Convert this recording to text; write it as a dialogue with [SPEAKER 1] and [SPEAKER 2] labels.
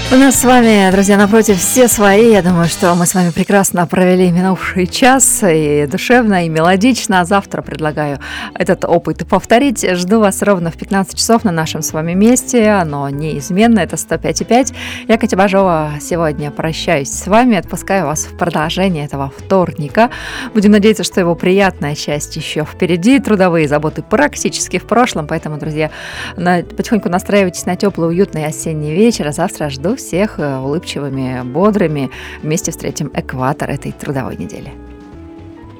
[SPEAKER 1] У нас с вами, друзья, напротив, все свои. Я думаю, что мы с вами прекрасно провели минувший час и душевно, и мелодично. А завтра предлагаю этот опыт повторить. Жду вас ровно в 15 часов на нашем с вами месте. Оно неизменно, это 105,5. Я, Катя Бажова, сегодня прощаюсь с вами, отпускаю вас в продолжение этого вторника. Будем надеяться, что его приятная часть еще впереди. Трудовые заботы практически в прошлом. Поэтому, друзья, потихоньку настраивайтесь на теплый, уютный осенний вечер. А завтра жду всех улыбчивыми, бодрыми. Вместе встретим экватор этой трудовой недели.